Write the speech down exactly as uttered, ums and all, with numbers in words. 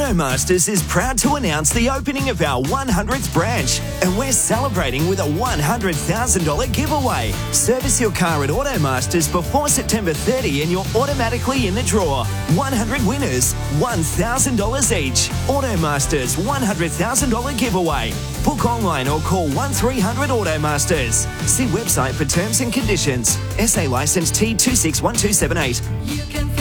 Automasters is proud to announce the opening of our one hundredth branch, and we're celebrating with a one hundred thousand dollars giveaway. Service your car at Automasters before September thirtieth and you're automatically in the draw. one hundred winners, one thousand dollars each. Automasters one hundred thousand dollars giveaway. Book online or call one three hundred Automasters. See website for terms and conditions. S A licence T two six one two seven eight.